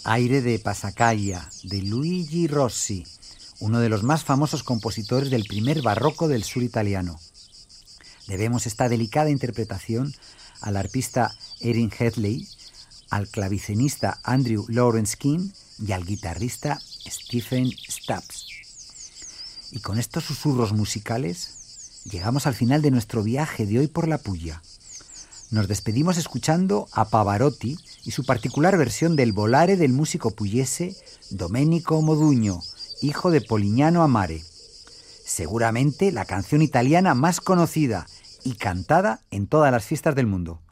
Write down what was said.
Aire de Passacaglia, de Luigi Rossi, uno de los más famosos compositores del primer barroco del sur italiano. Debemos esta delicada interpretación al arpista Erin Hedley, al clavecinista Andrew Lawrence King y al guitarrista Stephen Stubbs. Y con estos susurros musicales llegamos al final de nuestro viaje de hoy por la Puglia. Nos despedimos escuchando a Pavarotti y su particular versión del Volare del músico pugliese Domenico Modugno, hijo de Polignano Amare. Seguramente la canción italiana más conocida y cantada en todas las fiestas del mundo.